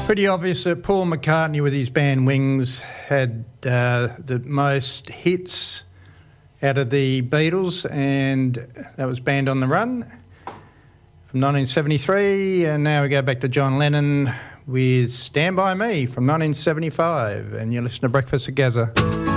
Pretty obvious that Paul McCartney with his band Wings had the most hits out of the Beatles, and that was Band on the Run from 1973. And now we go back to John Lennon with Stand By Me from 1975. And you listen to Breakfast at Gaza.